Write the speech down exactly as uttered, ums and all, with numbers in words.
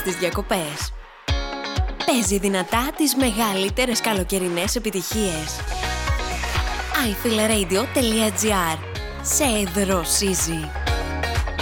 τις διακοπές. Παίζει δυνατά τις μεγαλύτερες καλοκαιρινές επιτυχίες. άι φιλ ρέιντιο τελεία τζι άρ. Σε δροσίζει.